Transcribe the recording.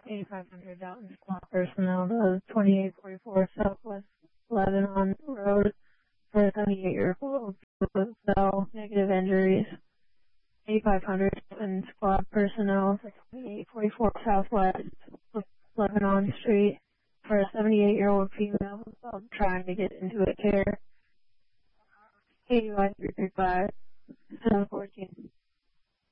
8500 Dalton Squad personnel to 2844 Southwest Lebanon Road for a 78-year-old cell, negative injuries. 8500 Dalton Squad personnel to 2844 Southwest Lebanon Street for a 78-year-old female who's trying to get into a care. KUI 335 714.